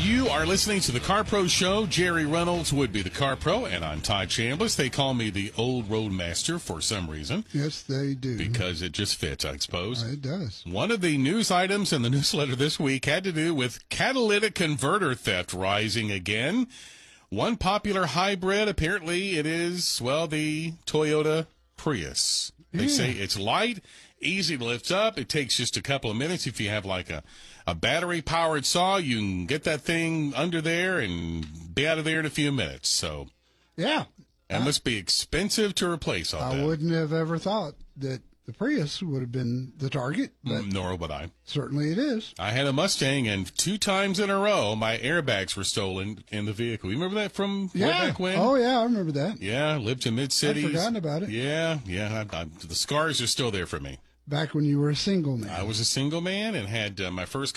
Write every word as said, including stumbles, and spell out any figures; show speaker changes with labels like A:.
A: You are listening to the Car Pro Show. Jerry Reynolds would be the Car Pro, and I'm Todd Chambliss. They call me the Old Road Master for some reason.
B: Yes, they do.
A: Because it just fits, I suppose.
B: It does.
A: One of the news items in the newsletter this week had to do with catalytic converter theft rising again. One popular hybrid, apparently it is, well, the Toyota Prius. They
B: Yeah.
A: say it's light, easy to lift up. It takes just a couple of minutes. If you have like a, a battery-powered saw, you can get that thing under there and be out of there in a few minutes. So
B: Yeah.
A: it must be expensive to replace all
B: I
A: that.
B: wouldn't have ever thought that the Prius would have been the target, but
A: Mm, Nor would I.
B: certainly it is.
A: I had a Mustang, and two times in a row, my airbags were stolen in the vehicle. You remember that from way
B: Yeah.
A: back when?
B: Oh, yeah, I remember that.
A: Yeah, lived in mid-cities.
B: I'd forgotten about it.
A: Yeah, yeah. I, I, the scars are still there for me.
B: Back when you were a single man.
A: I was a single man and had uh, my first